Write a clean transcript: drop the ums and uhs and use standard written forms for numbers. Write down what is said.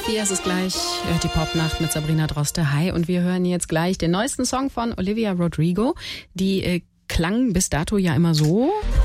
4 ist es gleich, die Popnacht mit Sabrina Droste. Hi, und wir hören jetzt gleich den neuesten Song von Olivia Rodrigo. Die klang bis dato ja immer so.